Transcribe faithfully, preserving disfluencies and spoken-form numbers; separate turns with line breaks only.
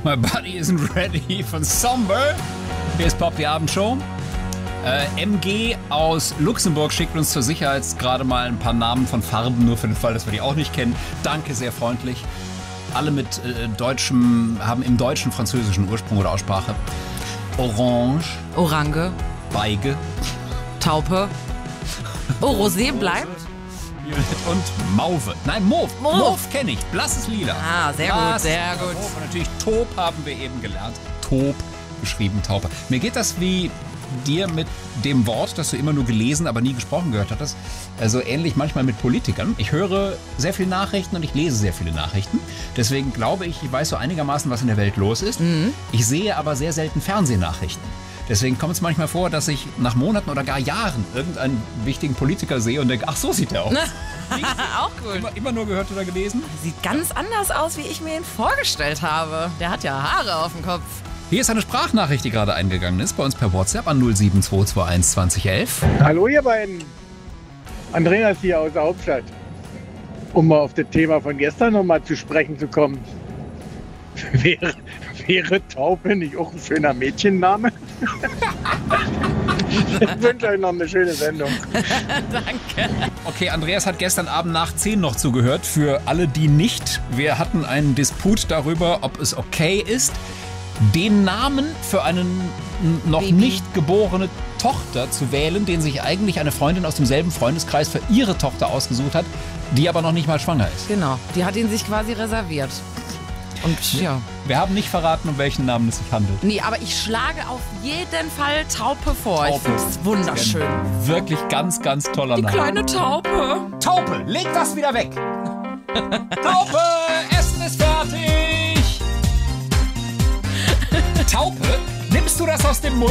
My Body Isn't Ready von Somber. Hier ist Pop, die Abendshow. Äh, M G aus Luxemburg schickt uns zur Sicherheit gerade mal ein paar Namen von Farben, nur für den Fall, dass wir die auch nicht kennen. Danke, sehr freundlich. Alle mit äh, deutschem, haben im deutschen französischen Ursprung oder Aussprache. Orange.
Orange.
Beige.
Taupe. Oh, Rosé bleibt.
Und Mauve. Nein, Mauve.
Mauve,
Mauve kenne ich. Blasses Lila.
Ah, sehr
Blass,
gut, sehr gut.
Mauve. Und natürlich Taub haben wir eben gelernt. Taub, geschrieben Taupe. Mir geht das wie dir mit dem Wort, das du immer nur gelesen, aber nie gesprochen gehört hattest. Also ähnlich manchmal mit Politikern. Ich höre sehr viele Nachrichten und ich lese sehr viele Nachrichten. Deswegen glaube ich, ich weiß so einigermaßen, was in der Welt los ist. Mhm. Ich sehe aber sehr selten Fernsehnachrichten. Deswegen kommt es manchmal vor, dass ich nach Monaten oder gar Jahren irgendeinen wichtigen Politiker sehe und denke, ach, so sieht der aus.
Auch gut.
Immer, immer nur gehört oder gelesen.
Sieht ganz anders aus, wie ich mir ihn vorgestellt habe. Der hat ja Haare auf dem Kopf.
Hier ist eine Sprachnachricht, die gerade eingegangen ist, bei uns per WhatsApp an null sieben zwei zwei eins zwanzig elf.
Hallo ihr beiden, Andreas hier aus der Hauptstadt. Um mal auf das Thema von gestern nochmal zu sprechen zu kommen. Wäre, wäre Taupe nicht auch ein schöner Mädchenname? Ich wünsche euch noch eine schöne Sendung.
Danke.
Okay, Andreas hat gestern Abend nach zehn noch zugehört. Für alle, die nicht, wir hatten einen Disput darüber, ob es okay ist, den Namen für eine noch
Baby.
nicht geborene Tochter zu wählen, den sich eigentlich eine Freundin aus demselben Freundeskreis für ihre Tochter ausgesucht hat, die aber noch nicht mal schwanger ist.
Genau, die hat ihn sich quasi reserviert. Und ja.
Wir haben nicht verraten, um welchen Namen es sich handelt.
Nee, aber ich schlage auf jeden Fall Taupe vor. Ich
Taupe.
finde es wunderschön.
Wirklich ganz, ganz toller
Die
Name.
kleine Taupe.
Taupe, leg das wieder weg! Taupe, Essen ist fertig! Taupe, nimmst du das aus dem Mund?